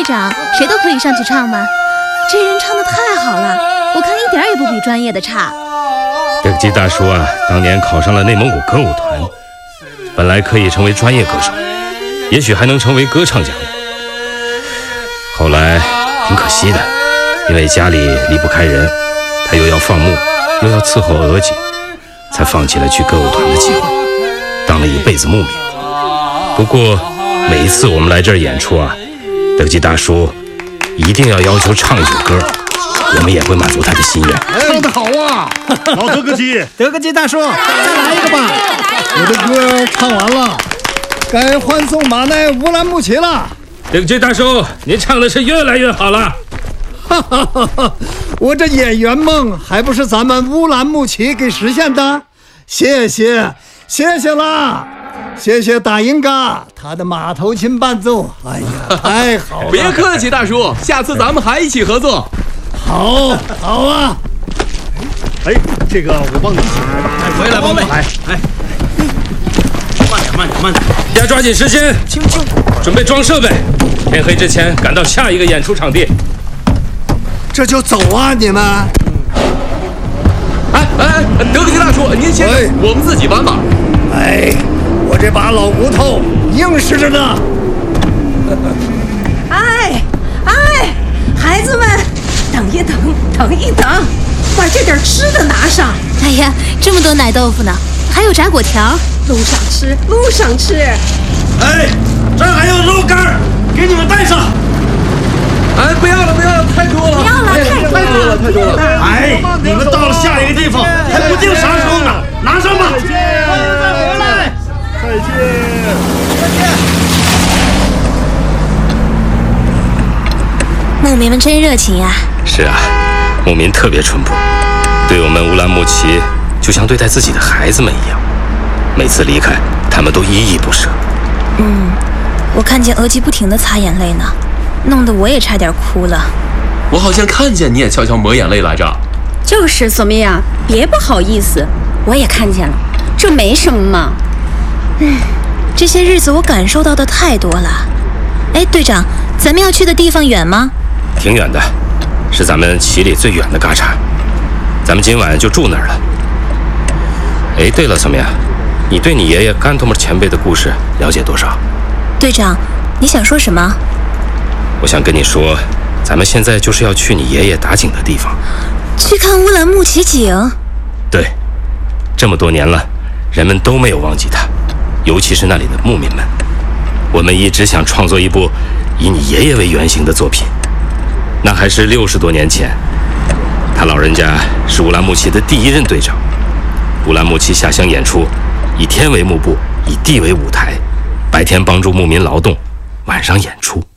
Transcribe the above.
长，谁都可以上去唱吗？这人唱得太好了，我看一点也不比专业的差。 德基大叔啊，当年考上了内蒙古歌舞团，本来可以成为专业歌手，也许还能成为歌唱家呢。后来挺可惜的，因为家里离不开人，他又要放牧，又要伺候额姐，才放弃了去歌舞团的机会，当了一辈子牧民。不过每一次我们来这儿演出啊，德基大叔一定要求唱一首歌，我们也会满足他的心愿。 唱得好啊，老德格基， 德格基大叔，再来一个吧。 我的歌唱完了，该欢送马奈乌兰牧骑了。 德基大叔，您唱的是越来越好了。 哈哈哈哈！我这演员梦还不是咱们乌兰牧骑给实现的？谢谢啦！谢谢大英嘎他的马头琴伴奏，哎呀，太好了！ 别客气，大叔，下次咱们还一起合作。 好啊！哎，这个我帮你起来吧。 哎，我也来帮忙。哎，慢点， 大家抓紧时间，准备装设备，天黑之前赶到下一个演出场地。 这就走啊，你们！ 哎，德格基大叔，您先，我们自己搬吧。 哎，我这把老骨头硬实着呢。 哎，孩子们，等一等，把这点吃的拿上。 哎呀，这么多奶豆腐呢，还有炸果条， 路上吃。 哎，这儿还有肉干，给你们带上。 哎，不要了，太多了，太多了。 哎，你们到了下一个地方还不定啥时候呢，拿上吧。 再回来，再见。 牧民们真热情呀！ 是啊，牧民特别淳朴，对我们乌兰牧骑就像对待自己的孩子们一样。每次离开，他们都依依不舍。 我看见额吉不停地擦眼泪呢，弄得我也差点哭了。 我好像看见你也悄悄抹眼泪来着。 就是索米娅，别不好意思，我也看见了，这没什么嘛。 这些日子我感受到的太多了。哎，队长，咱们要去的地方远吗？ 挺远的，是咱们骑里最远的嘎嚓，咱们今晚就住那儿了。哎，对了，索米娅，你对你爷爷甘托莫前辈的故事了解多少？ 队长，你想说什么？ 我想跟你说，咱们现在就是要去你爷爷打井的地方， 去看乌兰牧骑井。 对，这么多年了，人们都没有忘记他，尤其是那里的牧民们。我们一直想创作一部以你爷爷为原型的作品，那还是60多年前。他老人家是乌兰牧骑的第1任队长。乌兰牧骑下乡演出，以天为幕布，以地为舞台，白天帮助牧民劳动，晚上演出。